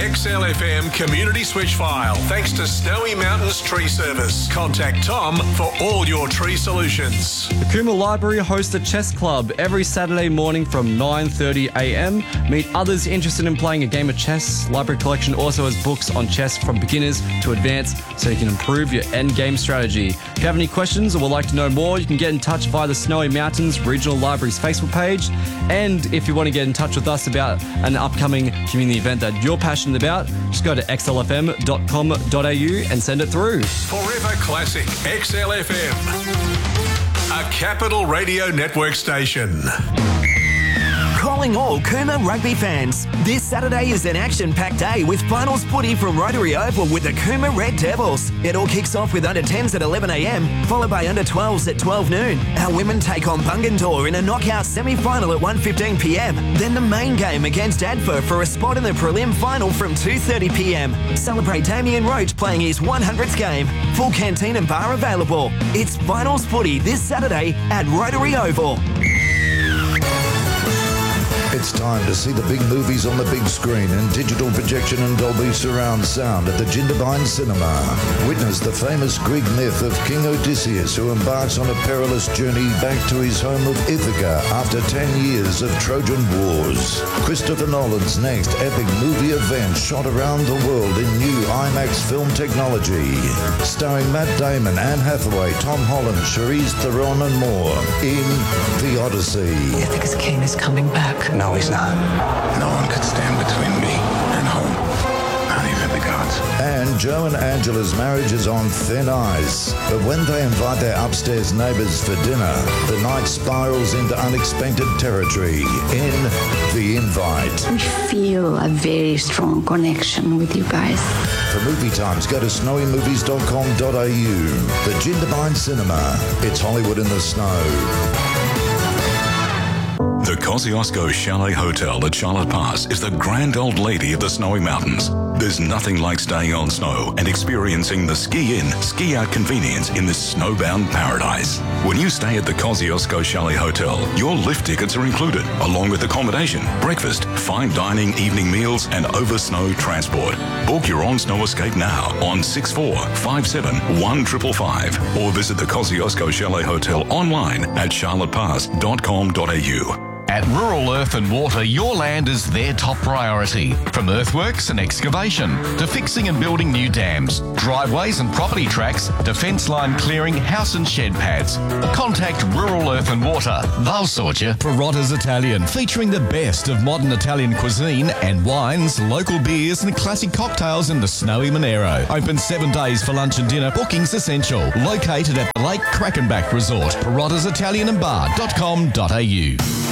XLFM community switch file thanks to Snowy Mountains Tree Service. Contact Tom for all your tree solutions. The Coomera Library hosts a chess club every Saturday morning from 9:30am. Meet others interested in playing a game of chess. Library collection also has books on chess from beginners to advanced so you can improve your end game strategy. If you have any questions or would like to know more, you can get in touch via the Snowy Mountains Regional Library's Facebook page. And if you want to get in touch with us about an upcoming community event that you're passionate about, just go to xlfm.com.au and send it through. Forever Classic XLFM, a Capital Radio Network station. Calling all Coomera rugby fans. This Saturday is an action-packed day with finals footy from Rotary Oval with the Coomera Red Devils. It all kicks off with under-10s at 11am, followed by under-12s at 12 noon. Our women take on Bungendore in a knockout semi-final at 1:15pm. Then the main game against Adfer for a spot in the prelim final from 2:30pm. Celebrate Damien Roach playing his 100th game. Full canteen and bar available. It's finals footy this Saturday at Rotary Oval. It's time to see the big movies on the big screen in digital projection and Dolby surround sound at the Jindabyne Cinema. Witness the famous Greek myth of King Odysseus who embarks on a perilous journey back to his home of Ithaca after 10 years of Trojan Wars. Christopher Nolan's next epic movie event shot around the world in new IMAX film technology. Starring Matt Damon, Anne Hathaway, Tom Holland, Charlize Theron and more in The Odyssey. Ithaca's king is coming back. No, he's not. No one could stand between me and home. Not even the gods. And Joe and Angela's marriage is on thin ice. But when they invite their upstairs neighbours for dinner, the night spirals into unexpected territory in The Invite. We feel a very strong connection with you guys. For movie times, go to snowymovies.com.au. The Jindabyne Cinema. It's Hollywood in the snow. The Kosciuszko Chalet Hotel at Charlotte Pass is the grand old lady of the Snowy Mountains. There's nothing like staying on snow and experiencing the ski-in, ski-out convenience in this snowbound paradise. When you stay at the Kosciuszko Chalet Hotel, your lift tickets are included, along with accommodation, breakfast, fine dining, evening meals, and over-snow transport. Book your on-snow escape now on 6457-1555 or visit the Kosciuszko Chalet Hotel online at charlottepass.com.au. At Rural Earth and Water, your land is their top priority. From earthworks and excavation to fixing and building new dams, driveways and property tracks to fence line clearing, house and shed pads. Contact Rural Earth and Water. They'll sort you. Perotta's Italian, featuring the best of modern Italian cuisine and wines, local beers and classic cocktails in the snowy Monero. Open 7 days for lunch and dinner. Bookings essential. Located at the Lake Krakenbach Resort. Perotta's Italian and Bar.com.au.